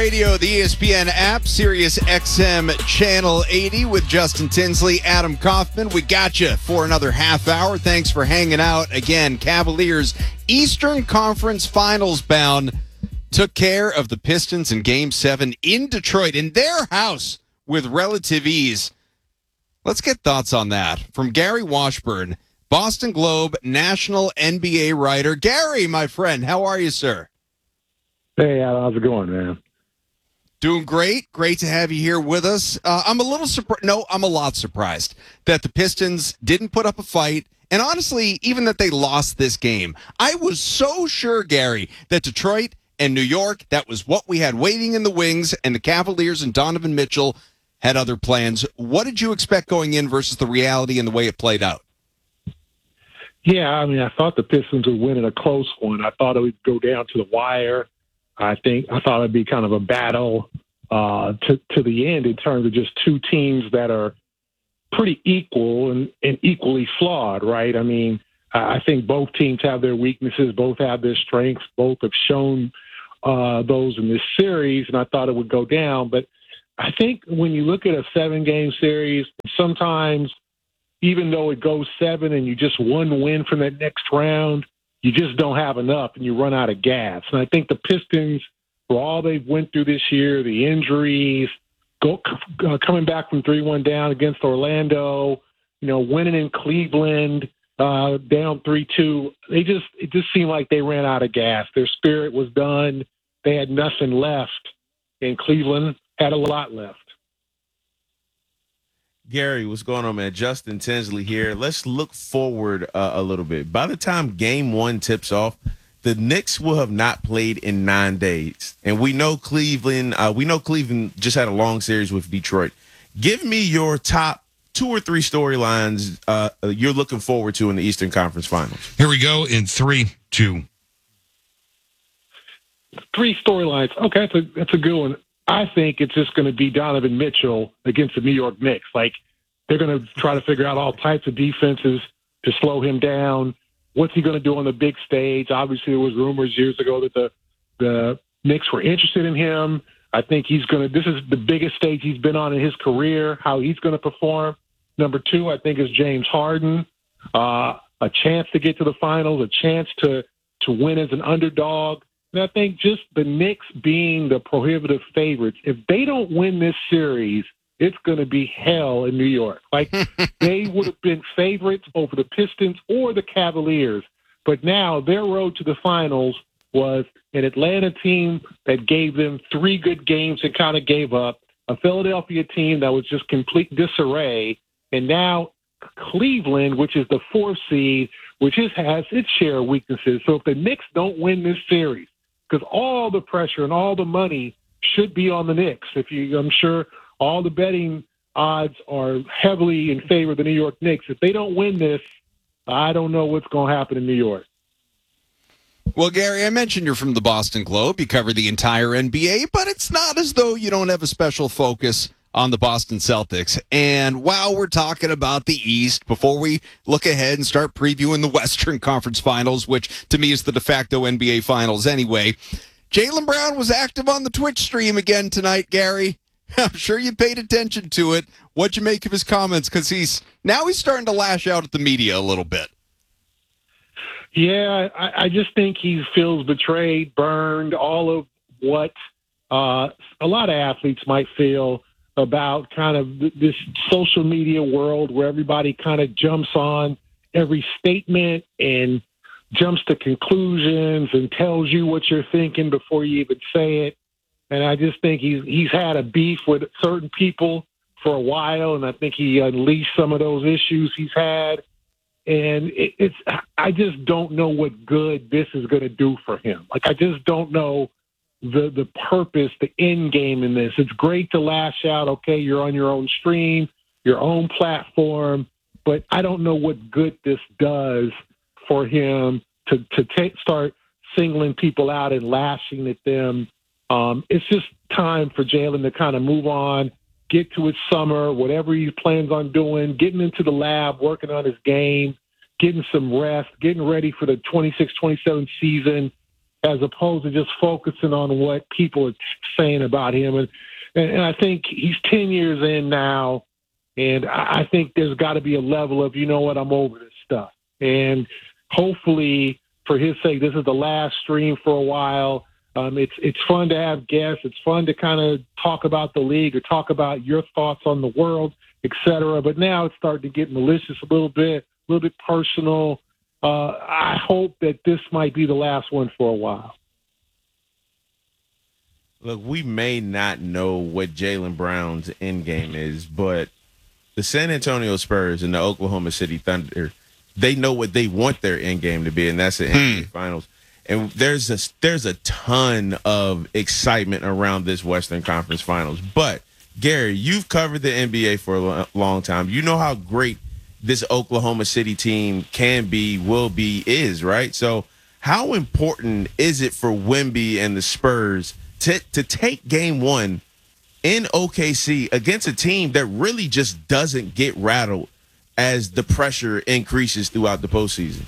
Radio, the ESPN app, Sirius XM Channel 80 with Justin Tinsley, Adam Kaufman. We got you for another half hour. Thanks for hanging out. Again, Cavaliers Eastern Conference Finals bound took care of the Pistons in Game 7 in Detroit, in their house, with relative ease. Let's get thoughts on that from Gary Washburn, Boston Globe national NBA writer. Gary, my friend, how are you, sir? Hey, how's it going, man? Doing great. Great to have you here with us. I'm a little surprised. No, I'm a lot surprised that the Pistons didn't put up a fight. And honestly, even that they lost this game. I was so sure, Gary, that Detroit and New York, that was what we had waiting in the wings, and the Cavaliers and Donovan Mitchell had other plans. What did you expect going in versus the reality and the way it played out? Yeah, I mean, I thought the Pistons would win in a close one. I thought it would go down to the wire. I thought it'd be kind of a battle to the end in terms of just two teams that are pretty equal and equally flawed, right? I mean, I think both teams have their weaknesses, both have their strengths, both have shown those in this series, and I thought it would go down. But I think when you look at a 7-game series, sometimes even though it goes 7 and you just one win from that next round, you just don't have enough and you run out of gas. And I think the Pistons, for all they've went through this year, the injuries, coming back from 3-1 down against Orlando, winning in Cleveland, down 3-2, it just seemed like they ran out of gas. Their spirit was done. They had nothing left, and Cleveland had a lot left. Gary, what's going on, man? Justin Tinsley here. Let's look forward a little bit. By the time Game 1 tips off, the Knicks will have not played in 9 days. And we know Cleveland just had a long series with Detroit. Give me your top 2 or 3 storylines you're looking forward to in the Eastern Conference Finals. Here we go in 3, 2. 3 storylines. Okay, that's a good one. I think it's just going to be Donovan Mitchell against the New York Knicks. Like, they're going to try to figure out all types of defenses to slow him down. What's he going to do on the big stage? Obviously, there was rumors years ago that the Knicks were interested in him. I think this is the biggest stage he's been on in his career, how he's going to perform. Number 2, I think, is James Harden. A chance to get to the finals, a chance to win as an underdog. And I think just the Knicks being the prohibitive favorites, if they don't win this series, it's going to be hell in New York. Like, they would have been favorites over the Pistons or the Cavaliers. But now their road to the finals was an Atlanta team that gave them 3 good games and kind of gave up, a Philadelphia team that was just complete disarray, and now Cleveland, which is the 4th seed, which has its share of weaknesses. So if the Knicks don't win this series, because all the pressure and all the money should be on the Knicks. I'm sure all the betting odds are heavily in favor of the New York Knicks. If they don't win this, I don't know what's going to happen in New York. Well, Gary, I mentioned you're from the Boston Globe. You cover the entire NBA, but it's not as though you don't have a special focus on the Boston Celtics. And while we're talking about the East, before we look ahead and start previewing the Western Conference Finals, which to me is the de facto NBA Finals anyway, Jaylen Brown was active on the Twitch stream again tonight, Gary. I'm sure you paid attention to it. What'd you make of his comments? Because he's starting to lash out at the media a little bit. Yeah, I just think he feels betrayed, burned, all of what a lot of athletes might feel about kind of this social media world where everybody kind of jumps on every statement and jumps to conclusions and tells you what you're thinking before you even say it. And I just think he's had a beef with certain people for a while, and I think he unleashed some of those issues he's had. And I just don't know what good this is going to do for him. Like, I just don't know the purpose, the end game in this. It's great to lash out. Okay, you're on your own stream, your own platform, but I don't know what good this does for him to start singling people out and lashing at them. It's just time for Jaylen to kind of move on, get to his summer, whatever he plans on doing, getting into the lab, working on his game, getting some rest, getting ready for the 26-27 season. as opposed to just focusing on what people are saying about him. And I think he's 10 years in now, and I think there's got to be a level of, you know what, I'm over this stuff. And hopefully, for his sake, this is the last stream for a while. It's fun to have guests. It's fun to kind of talk about the league or talk about your thoughts on the world, et cetera. But now it's starting to get malicious a little bit personal. I hope that this might be the last one for a while. Look, we may not know what Jaylen Brown's end game is, but the San Antonio Spurs and the Oklahoma City Thunder, they know what they want their end game to be, and that's the NBA Finals. And there's a ton of excitement around this Western Conference Finals. But, Gary, you've covered the NBA for a long time. You know how great this Oklahoma City team can be, will be, is, right? So how important is it for Wemby and the Spurs to take game one in OKC against a team that really just doesn't get rattled as the pressure increases throughout the postseason?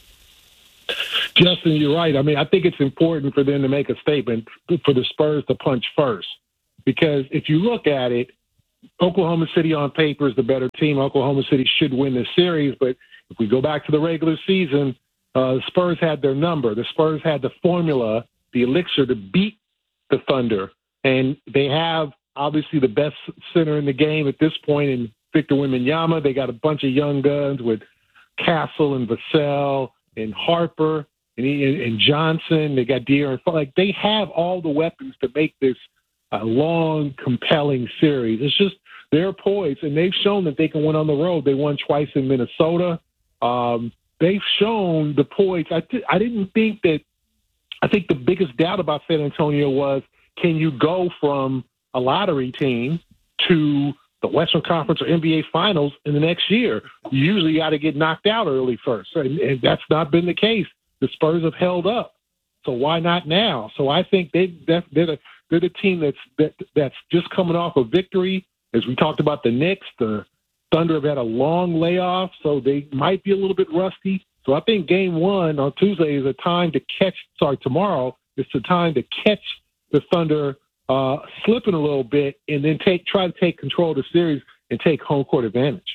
Justin, you're right. I mean, I think it's important for them to make a statement, for the Spurs to punch first. Because if you look at it, Oklahoma City on paper is the better team. Oklahoma City should win this series. But if we go back to the regular season, the Spurs had their number. The Spurs had the formula, the elixir to beat the Thunder. And they have, obviously, the best center in the game at this point in Victor Wembanyama. They got a bunch of young guns with Castle and Vassell and Harper and Johnson. They got De'Aaron. Like, they have all the weapons to make this a long, compelling series. It's just they're poised, and they've shown that they can win on the road. They won twice in Minnesota. They've shown the poise. I didn't think that. I think the biggest doubt about San Antonio was, can you go from a lottery team to the Western Conference or NBA Finals in the next year? You usually got to get knocked out early first, and that's not been the case. The Spurs have held up, so why not now? So I think they're the team that's just coming off a victory. As we talked about the Knicks, the Thunder have had a long layoff, so they might be a little bit rusty. So I think game one on Tuesday is a time to catch. Tomorrow is the time to catch the Thunder slipping a little bit, and then try to take control of the series and take home court advantage.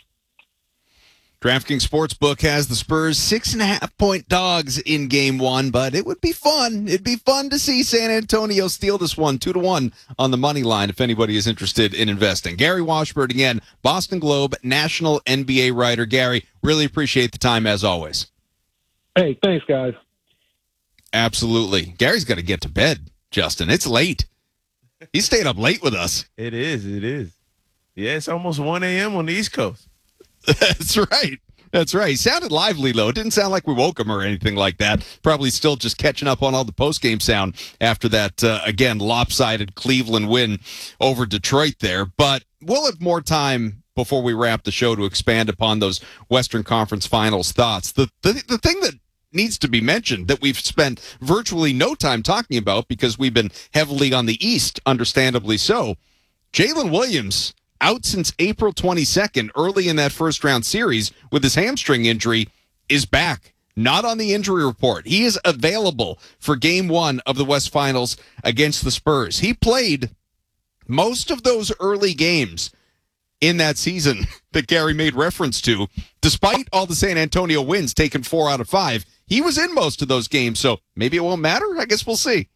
DraftKings Sportsbook has the Spurs 6.5-point dogs in game one, but it would be fun. It'd be fun to see San Antonio steal this one 2-1 on the money line if anybody is interested in investing. Gary Washburn again, Boston Globe, national NBA writer. Gary, really appreciate the time as always. Hey, thanks, guys. Absolutely. Gary's got to get to bed, Justin. It's late. He stayed up late with us. It is. Yeah, it's almost 1 a.m. on the East Coast. That's right. He sounded lively, though. It didn't sound like we woke him or anything like that. Probably still just catching up on all the post-game sound after that, again, lopsided Cleveland win over Detroit there. But we'll have more time before we wrap the show to expand upon those Western Conference Finals thoughts. The thing that needs to be mentioned that we've spent virtually no time talking about because we've been heavily on the East, understandably so, Jalen Williams out since April 22nd, early in that first-round series with his hamstring injury, is back. Not on the injury report. He is available for Game 1 of the West Finals against the Spurs. He played most of those early games in that season that Gary made reference to. Despite all the San Antonio wins, taking 4 out of 5, he was in most of those games, so maybe it won't matter. I guess we'll see.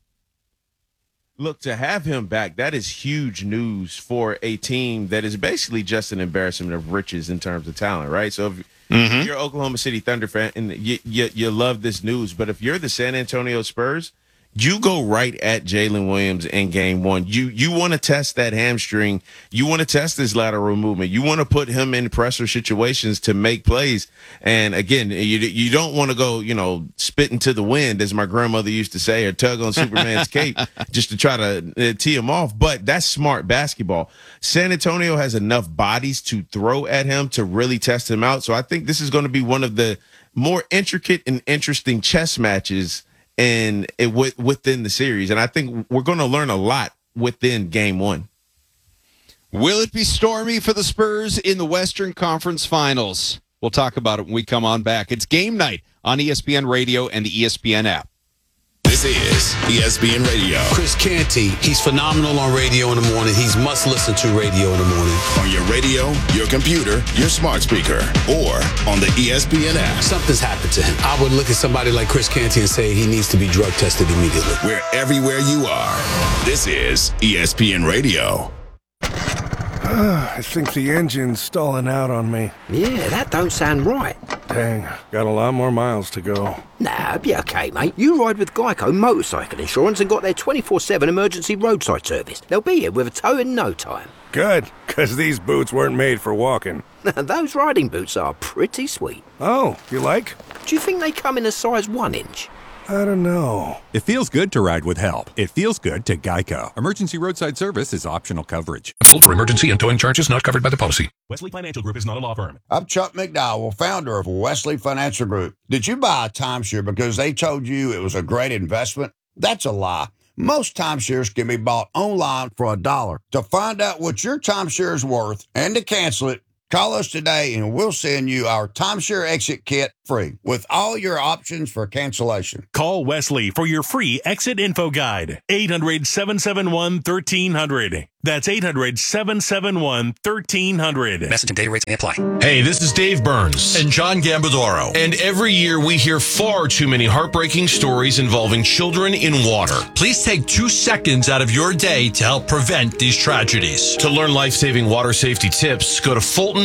Look, to have him back, that is huge news for a team that is basically just an embarrassment of riches in terms of talent, right? So if you're an Oklahoma City Thunder fan and you love this news, but if you're the San Antonio Spurs, you go right at Jalen Williams in game one. You want to test that hamstring. You want to test his lateral movement. You want to put him in pressure situations to make plays. And again, you don't want to go, spit into the wind, as my grandmother used to say, or tug on Superman's cape just to try to tee him off. But that's smart basketball. San Antonio has enough bodies to throw at him to really test him out. So I think this is going to be one of the more intricate and interesting chess matches within the series. And I think we're going to learn a lot within game one. Will it be stormy for the Spurs in the Western Conference Finals? We'll talk about it when we come on back. It's game night on ESPN Radio and the ESPN app. This is ESPN Radio. Chris Canty, he's phenomenal on radio in the morning. He's must listen to radio in the morning. On your radio, your computer, your smart speaker, or on the ESPN app. Something's happened to him. I would look at somebody like Chris Canty and say he needs to be drug tested immediately. We're everywhere you are. This is ESPN Radio. I think the engine's stalling out on me. Yeah, that don't sound right. Dang, got a lot more miles to go. Nah, be okay, mate. You ride with Geico Motorcycle Insurance and got their 24/7 emergency roadside service. They'll be here with a tow in no time. Good, because these boots weren't made for walking. Those riding boots are pretty sweet. Oh, you like? Do you think they come in a size 1 inch? I don't know. It feels good to ride with help. It feels good to Geico. Emergency roadside service is optional coverage. For emergency and towing charges not covered by the policy. Wesley Financial Group is not a law firm. I'm Chuck McDowell, founder of Wesley Financial Group. Did you buy a timeshare because they told you it was a great investment? That's a lie. Most timeshares can be bought online for $1. To find out what your timeshare is worth and to cancel it, call us today and we'll send you our timeshare exit kit free with all your options for cancellation. Call Wesley for your free exit info guide. 800-771-1300. That's 800-771-1300. Message and data rates may apply. Hey, this is Dave Burns and John Gambadoro. And every year we hear far too many heartbreaking stories involving children in water. Please take 2 seconds out of your day to help prevent these tragedies. To learn life-saving water safety tips, go to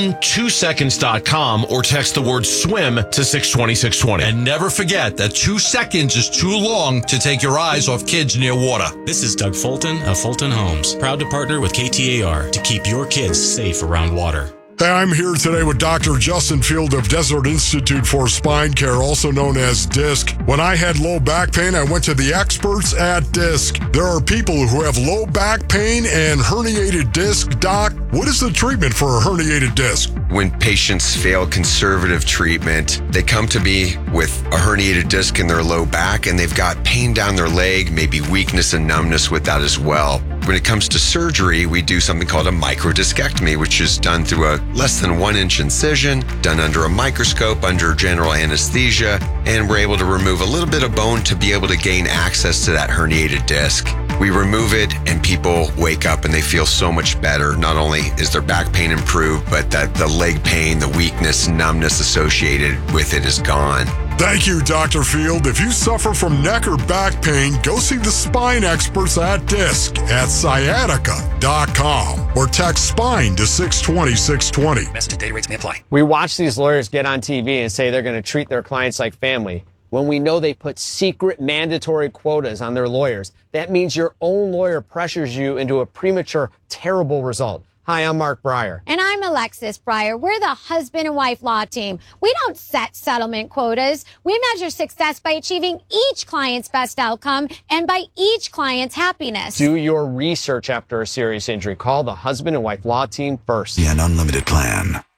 Fulton2seconds.com or text the word swim to 620-620. And never forget that 2 seconds is too long to take your eyes off kids near water. This is Doug Fulton of Fulton Homes, proud to partner with KTAR to keep your kids safe around water. Hey, I'm here today with Dr. Justin Field of Desert Institute for Spine Care, also known as DISC. When I had low back pain, I went to the experts at DISC. There are people who have low back pain and herniated disc. Doc, what is the treatment for a herniated disc? When patients fail conservative treatment, they come to me with a herniated disc in their low back and they've got pain down their leg, maybe weakness and numbness with that as well. When it comes to surgery, we do something called a microdiscectomy, which is done through a less than 1 inch incision, done under a microscope, under general anesthesia, and we're able to remove a little bit of bone to be able to gain access to that herniated disc. We remove it and people wake up and they feel so much better. Not only is their back pain improved, but that the leg pain, the weakness, numbness associated with it is gone. Thank you, Dr. Field. If you suffer from neck or back pain, go see the spine experts at DISC at sciatica.com or text SPINE to 620-620. Message and data rates may apply. We watch these lawyers get on TV and say they're going to treat their clients like family when we know they put secret mandatory quotas on their lawyers. That means your own lawyer pressures you into a premature, terrible result. Hi, I'm Mark Breyer. And I'm Alexis Breyer. We're the husband and wife law team. We don't set settlement quotas. We measure success by achieving each client's best outcome and by each client's happiness. Do your research after a serious injury. Call the husband and wife law team first. The Unlimited plan.